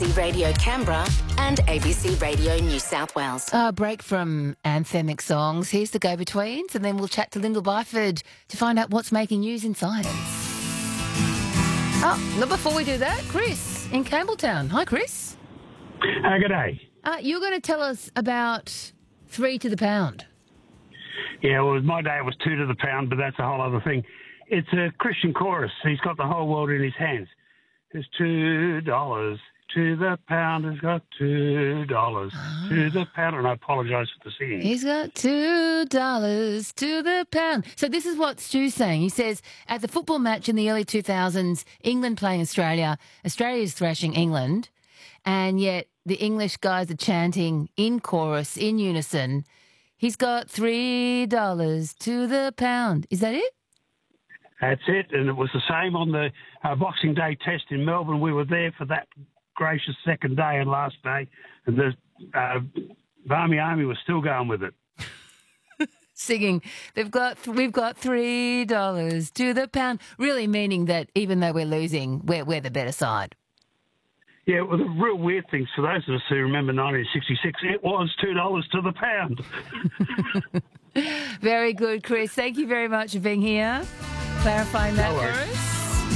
ABC Radio Canberra and ABC Radio New South Wales. A break from anthemic songs. Here's the Go-Betweens, and then we'll chat to Lyndall Byford to find out what's making news in science. Oh, but before we do that, Chris in Campbelltown. Hi, Chris. Good day. You're going to tell us about 3 to the pound. Yeah, well, my day it was 2 to the pound, but that's a whole other thing. It's a Christian chorus. He's got the whole world in his hands. It's $2 to the pound. He's got $2 to the pound. And I apologise for the singing. He's got $2 to the pound. So this is what Stu's saying. He says, at the football match in the early 2000s, England playing Australia, Australia is thrashing England, and yet the English guys are chanting in chorus, in unison, he's got $3 to the pound. Is that it? That's it. And it was the same on the Boxing Day test in Melbourne. We were there for that gracious second day and last day. And the Barmy Army was still going with it. Singing, we've got $3 to the pound, really meaning that even though we're losing, we're the better side. Yeah, well, the real weird things for those of us who remember 1966, it was $2 to the pound. Very good, Chris. Thank you very much for being here, clarifying that for us.